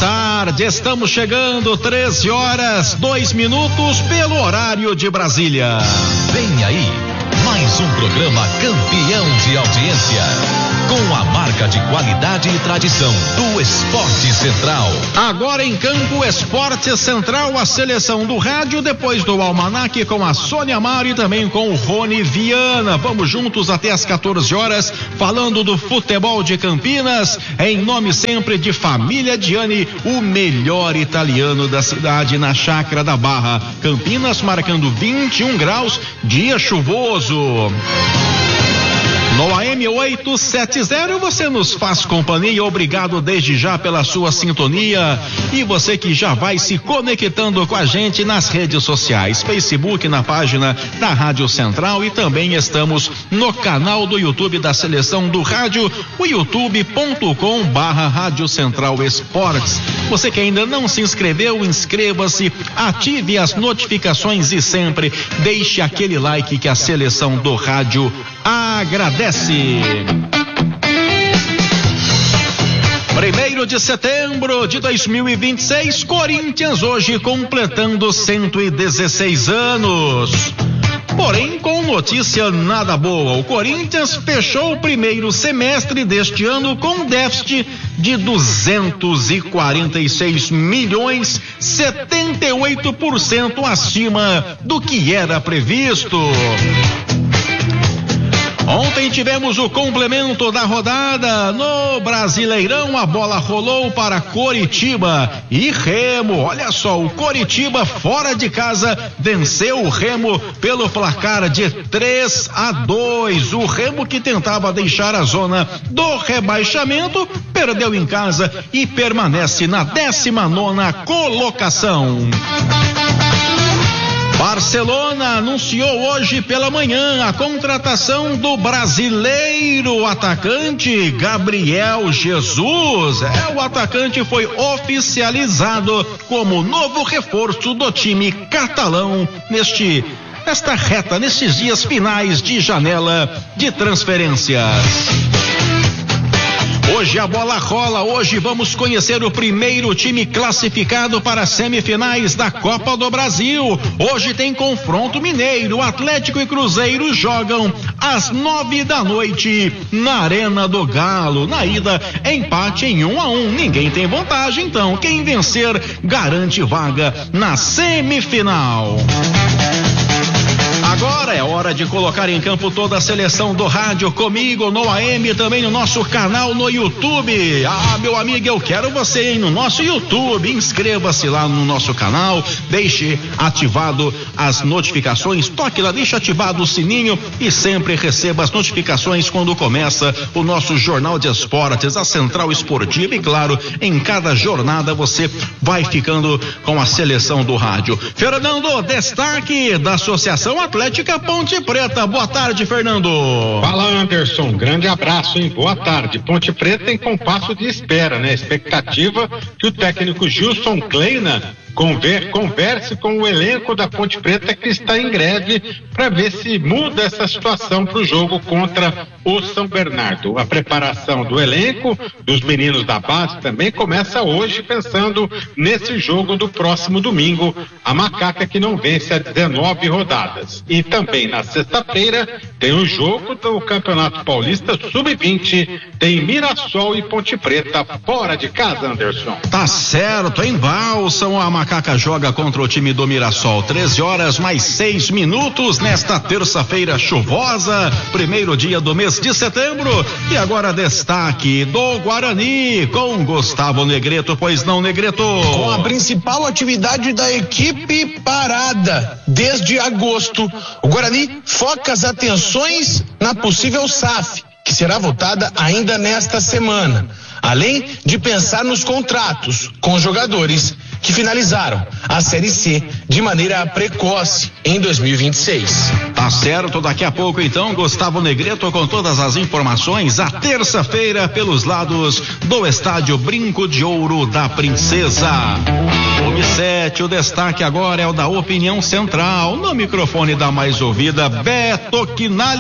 tarde, estamos chegando 13h02 pelo horário de Brasília. Vem aí, mais um programa campeão de audiência, com a marca de qualidade e tradição do Esporte Central. Agora em campo, Esporte Central, a seleção do rádio, depois do Almanac com a Sônia Amaro e também com o Rony Viana. Vamos juntos até às 14 horas, falando do futebol de Campinas, em nome sempre de Família Diani, o melhor italiano da cidade, na Chácara da Barra. Campinas marcando 21 graus, dia chuvoso. No AM 870 você nos faz companhia, obrigado desde já pela sua sintonia, e você que já vai se conectando com a gente nas redes sociais, Facebook, na página da Rádio Central, e também estamos no canal do YouTube da Seleção do Rádio, o youtube.com/Rádio Central Esportes. Você que ainda não se inscreveu, inscreva-se, ative as notificações e sempre deixe aquele like que a Seleção do Rádio agradece. 1º de setembro de 2026, Corinthians hoje completando 116 anos. Porém, com notícia nada boa, o Corinthians fechou o primeiro semestre deste ano com déficit de 246 milhões, 78% acima do que era previsto. Ontem tivemos o complemento da rodada no Brasileirão, a bola rolou para Coritiba e Remo. Olha só, o Coritiba fora de casa venceu o Remo pelo placar de 3-2. O Remo, que tentava deixar a zona do rebaixamento, perdeu em casa e permanece na 19ª colocação. Barcelona anunciou hoje pela manhã a contratação do brasileiro atacante Gabriel Jesus. O atacante foi oficializado como novo reforço do time catalão nesses dias finais de janela de transferências. Hoje a bola rola, hoje vamos conhecer o primeiro time classificado para as semifinais da Copa do Brasil. Hoje tem confronto mineiro, Atlético e Cruzeiro jogam às 9h na Arena do Galo. Na ida, empate em 1-1, ninguém tem vantagem, então quem vencer garante vaga na semifinal. Agora é hora de colocar em campo toda a seleção do rádio comigo no AM e também no nosso canal no YouTube. Meu amigo, eu quero você, hein, no nosso YouTube. Inscreva-se lá no nosso canal, deixe ativado as notificações, toque lá, deixe ativado o sininho e sempre receba as notificações quando começa o nosso Jornal de Esportes, a Central Esportiva, e claro, em cada jornada você vai ficando com a seleção do rádio. Fernando, destaque da Associação Atlética Ponte Preta. Boa tarde, Fernando. Fala, Anderson, grande abraço, hein? Boa tarde. Ponte Preta em compasso de espera, né? Expectativa que o técnico Gilson Kleina converse com o elenco da Ponte Preta, que está em greve, para ver se muda essa situação para o jogo contra o São Bernardo. A preparação do elenco, dos meninos da base, também começa hoje, pensando nesse jogo do próximo domingo, a Macaca, que não vence há 19 rodadas. E também na sexta-feira tem o jogo do Campeonato Paulista Sub-20, tem Mirassol e Ponte Preta fora de casa, Anderson. Tá certo, em Bálsamo a Macaca joga contra o time do Mirassol, 13h06 nesta terça-feira chuvosa, primeiro dia do mês de setembro. E agora destaque do Guarani com Gustavo Negreto. Pois não, Negreto? Com a principal atividade da equipe parada desde agosto, o Guarani foca as atenções na possível SAF, que será votada ainda nesta semana, além de pensar nos contratos com jogadores que finalizaram a Série C de maneira precoce em 2026. Tá certo, daqui a pouco então Gustavo Negreto com todas as informações, a terça-feira pelos lados do estádio Brinco de Ouro da Princesa. Sub-7, o destaque agora é o da Opinião Central, no microfone da mais ouvida, Beto Quinalha.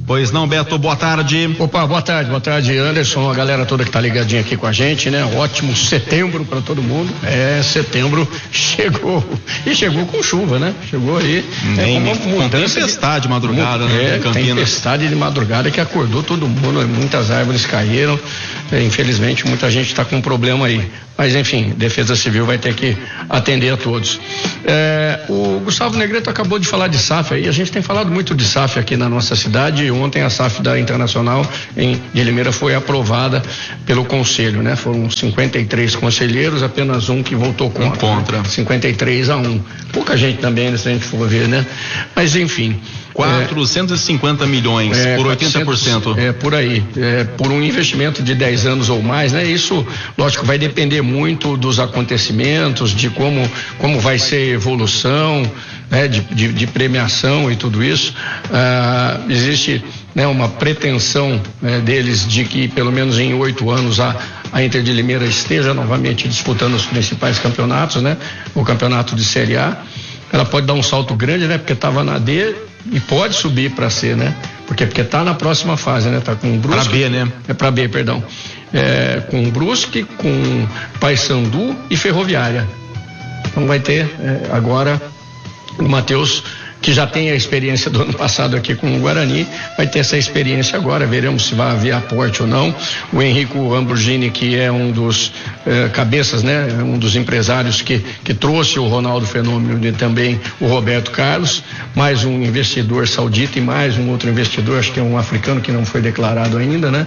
Pois não, Beto, boa tarde. Opa, boa tarde, Anderson, a galera toda que tá ligadinha aqui com a gente, né? Ótimo setembro para todo mundo. Setembro chegou, e chegou com chuva, né? Chegou aí. Com tempestade de madrugada, né? Em Campinas. Tempestade de madrugada que acordou todo mundo, muitas árvores caíram. Infelizmente, muita gente está com um problema aí. Mas, enfim, Defesa Civil vai ter que atender a todos. O Gustavo Negreto acabou de falar de SAF aí. A gente tem falado muito de SAF aqui na nossa cidade. Ontem a SAF da Internacional de Limeira foi aprovada pelo Conselho, né? Foram 53 conselheiros, apenas um que votou contra. 53-1. Pouca gente também, se a gente for ver, né? Mas, enfim. 450 milhões por 80%. Por aí. Por um investimento de 10 anos ou mais, né? Isso, lógico, vai depender muito dos acontecimentos, de como vai ser a evolução, né? De premiação e tudo isso. Existe, né, uma pretensão, né, deles de que pelo menos em 8 anos a Inter de Limeira esteja novamente disputando os principais campeonatos, né? O campeonato de Série A. Ela pode dar um salto grande, né? Porque estava na D e pode subir para C, né? Porque tá na próxima fase, né? Tá com o Brusque. Para B, né? Para B, perdão. Com o Brusque, com Paysandu e Ferroviária. Então vai ter agora o Matheus, que já tem a experiência do ano passado aqui com o Guarani, vai ter essa experiência agora, veremos se vai haver aporte ou não. O Henrico Ambrugini, que é um dos cabeças, né, um dos empresários que trouxe o Ronaldo Fenômeno e também o Roberto Carlos, mais um investidor saudita e mais um outro investidor, acho que é um africano que não foi declarado ainda, né,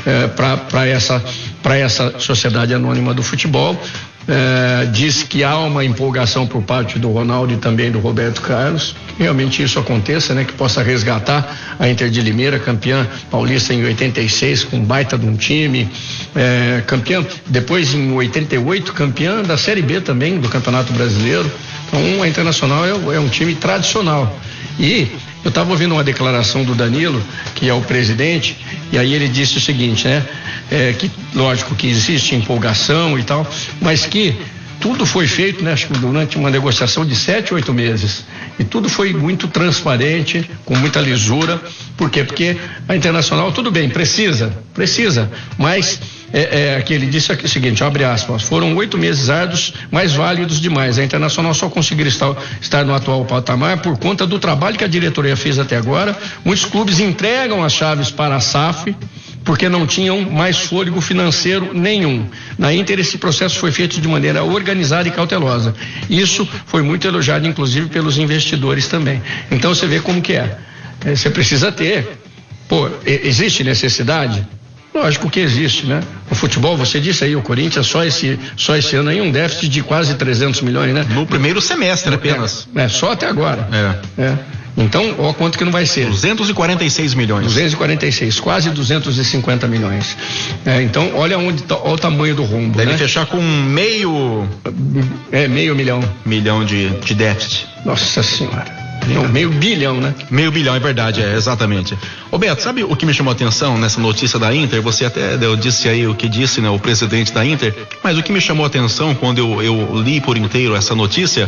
para essa sociedade anônima do futebol. Diz que há uma empolgação por parte do Ronaldo e também do Roberto Carlos, que realmente isso aconteça, né? Que possa resgatar a Inter de Limeira, campeã paulista em 86, com um baita de um time, campeã, depois em 88, campeã da Série B também, do Campeonato Brasileiro. Então a Internacional é um time tradicional. E eu estava ouvindo uma declaração do Danilo, que é o presidente, e aí ele disse o seguinte, né? Que lógico que existe empolgação e tal, mas que tudo foi feito, né? Acho que durante uma negociação de 7, 8 meses, e tudo foi muito transparente, com muita lisura. Por quê? Porque a Internacional, tudo bem, precisa, mas que ele disse aqui o seguinte, abre aspas, foram 8 meses árduos, mas válidos demais. A Internacional só conseguiu estar no atual patamar por conta do trabalho que a diretoria fez até agora. Muitos clubes entregam as chaves para a SAF porque não tinham mais fôlego financeiro nenhum. Na Inter, esse processo foi feito de maneira organizada e cautelosa. Isso foi muito elogiado, inclusive, pelos investidores também. Então, você vê como que é. Você precisa ter. Existe necessidade? Lógico que existe, né? O futebol, você disse aí, o Corinthians só esse ano aí um déficit de quase 300 milhões, né? No primeiro semestre apenas. Só até agora. Então, olha quanto que não vai ser. 246 milhões. 246, quase 250 milhões. Então, olha o tamanho do rombo. Deve, né? Fechar com meio milhão. Milhão de déficit. Nossa Senhora. Não, meio bilhão, né? Meio bilhão, é verdade, exatamente. Ô Beto, sabe o que me chamou a atenção nessa notícia da Inter? Você até disse aí o que disse, né, o presidente da Inter, mas o que me chamou a atenção quando eu li por inteiro essa notícia,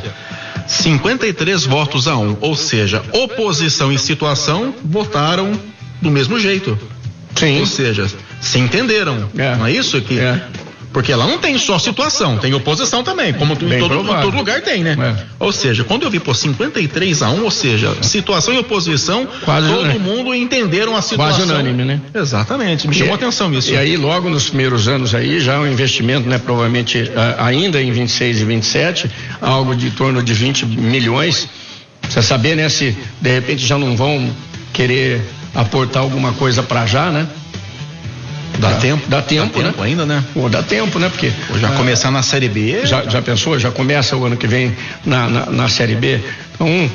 53 votos a 1, ou seja, oposição e situação votaram do mesmo jeito. Sim. Ou seja, se entenderam, não é isso? Porque lá não tem só situação, tem oposição também, como em todo lugar tem, né? Ou seja, quando eu vi 53 a 1, ou seja, situação e oposição, quase, todo mundo entenderam a situação. Quase unânime, né? Exatamente, me chamou a atenção isso. E aí, logo nos primeiros anos aí, já o investimento, né, provavelmente ainda em 26 e 27, algo de torno de 20 milhões. Precisa saber, né, se de repente já não vão querer aportar alguma coisa para já, né? Dá tempo, né? Ainda, né? Dá tempo, né? Porque já começar na Série B. Já pensou? Já começa o ano que vem na Série B. Então,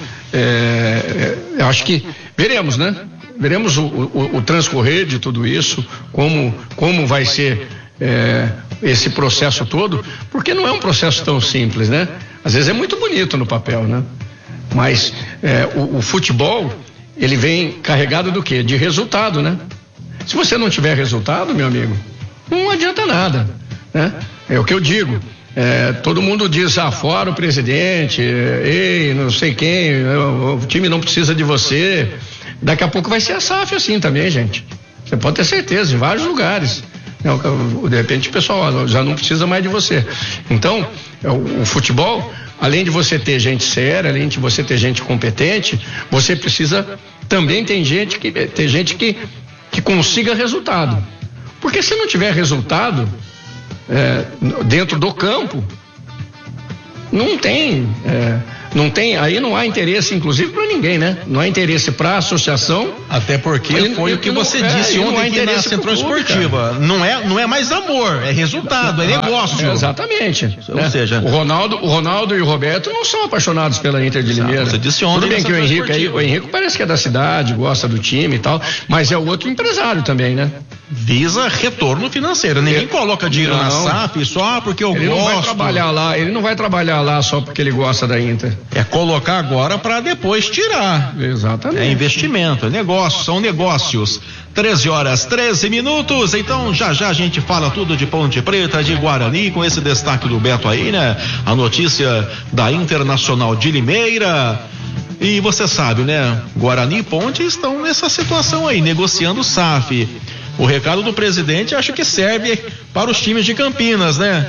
eu acho que veremos, né? Veremos o transcorrer de tudo isso, como vai ser esse processo todo, porque não é um processo tão simples, né? Às vezes é muito bonito no papel, né? Mas o futebol, ele vem carregado do quê? De resultado, né? Se você não tiver resultado, meu amigo, não adianta nada, né? É o que eu digo. Todo mundo diz, fora o presidente, ei, não sei quem, o time não precisa de você. Daqui a pouco vai ser a SAF assim também, gente. Você pode ter certeza, em vários lugares. De repente o pessoal já não precisa mais de você. Então, o futebol, além de você ter gente séria, além de você ter gente competente, você precisa também ter gente que consiga resultado. Porque se não tiver resultado dentro do campo, não tem, aí não há interesse, inclusive, para ninguém, né? Não há interesse para a associação. Até porque foi o que você disse ontem aqui na Central Esportiva. Não é mais amor, é resultado, é negócio. Exatamente. Ou seja, o Ronaldo e o Roberto não são apaixonados pela Inter de Limeira. Você disse ontem. Tudo bem que o Henrique parece que é da cidade, gosta do time e tal, mas é o outro empresário também, né? Visa retorno financeiro. Ninguém coloca dinheiro na SAF só porque eu gosto. Ele não vai trabalhar lá só porque ele gosta da Inter. É colocar agora para depois tirar. Exatamente. É investimento, é negócio, são negócios. 13h13. Então já a gente fala tudo de Ponte Preta, de Guarani, com esse destaque do Beto aí, né? A notícia da Internacional de Limeira. E você sabe, né? Guarani e Ponte estão nessa situação aí, negociando o SAF. O recado do presidente acho que serve para os times de Campinas, né?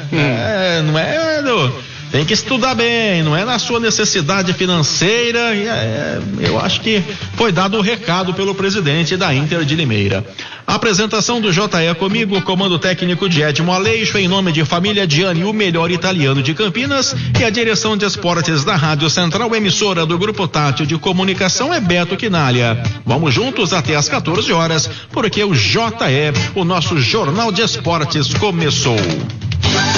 Tem que estudar bem, não é na sua necessidade financeira. Eu acho que foi dado o recado pelo presidente da Inter de Limeira. A apresentação do JE comigo, comando técnico de Edmo Aleixo, em nome de Família Gianni, o melhor italiano de Campinas, e a direção de esportes da Rádio Central, emissora do Grupo Tátil de Comunicação, é Beto Quinalha. Vamos juntos até às 14 horas, porque o JE, o nosso Jornal de Esportes, começou.